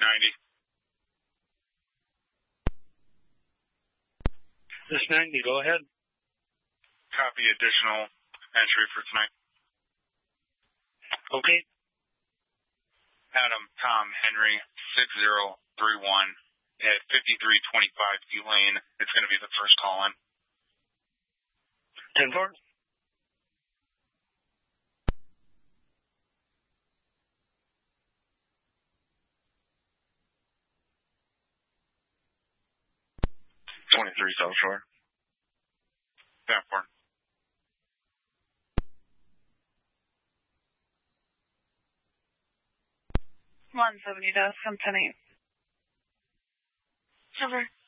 90. This 90, go ahead. Copy additional entry for tonight. Okay. Adam Tom Henry 6031 at 5325 Elaine. It's going to be the first call in. 10-4. South Shore. 10-4. 170 desk, I'm 10-8. Over.